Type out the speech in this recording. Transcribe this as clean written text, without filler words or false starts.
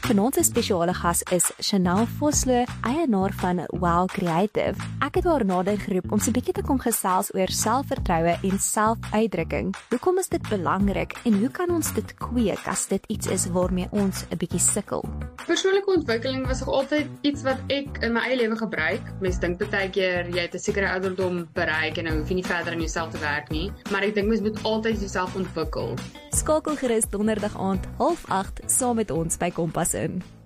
Vanaand se spesiale gas is Chanel Vosloo, eienaar van Wow Creative. Ek het haar nader geroep om so 'n bietjie te kom gesels oor selfvertroue en selfuitdrukking. Hoekom is dit belangrik en hoe kan ons dit kweek as dit iets is waarmee ons 'n bietjie sukkel? Persoonlike ontwikkeling was nog altyd iets wat ek in my eie lewe gebruik. Mens dink baie keer jy het 'n sekere ouderdom bereik en nou hoef jy nie verder aan jouself te werk nie, maar ek dink mens moet altyd jouself ontwikkel. Skakel gerus donderdag aand 7:30 saam met ons by Kompas in.